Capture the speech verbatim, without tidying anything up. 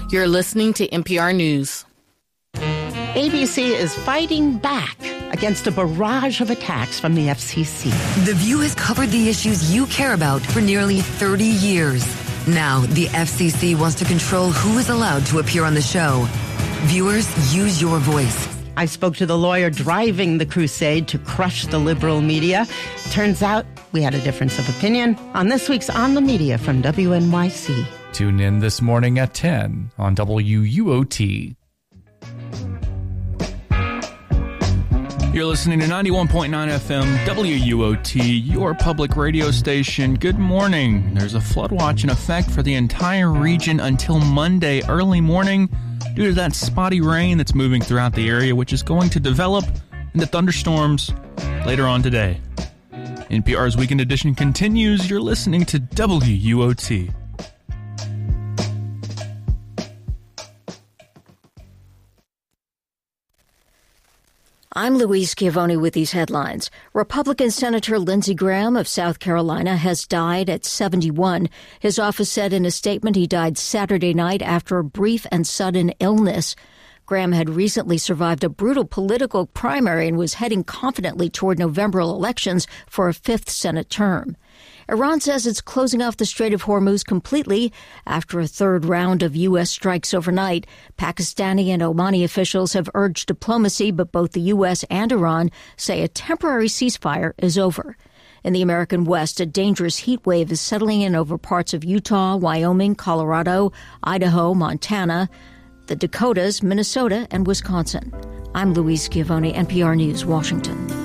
You're listening to N P R News. A B C is fighting back against a barrage of attacks from the F C C. The View has covered the issues you care about for nearly thirty years. Now, the F C C wants to control who is allowed to appear on the show. Viewers, use your voice. I spoke to the lawyer driving the crusade to crush the liberal media. Turns out we had a difference of opinion on this week's On the Media from W N Y C. Tune in this morning at ten on W U O T. You're listening to ninety-one point nine F M W U O T, your public radio station. Good morning. There's a flood watch in effect for the entire region until Monday early morning due to that spotty rain that's moving throughout the area, which is going to develop into thunderstorms later on today. N P R's Weekend Edition continues. You're listening to W U O T. I'm Louise Schiavone with these headlines. Republican Senator Lindsey Graham of South Carolina has died at seventy-one. His office said in a statement he died Saturday night after a brief and sudden illness. Graham had recently survived a brutal political primary and was heading confidently toward November elections for a fifth Senate term. Iran says it's closing off the Strait of Hormuz completely after a third round of U S strikes overnight. Pakistani and Omani officials have urged diplomacy, but both the U S and Iran say a temporary ceasefire is over. In the American West, a dangerous heat wave is settling in over parts of Utah, Wyoming, Colorado, Idaho, Montana, the Dakotas, Minnesota, and Wisconsin. I'm Louise Schiavone, N P R News, Washington.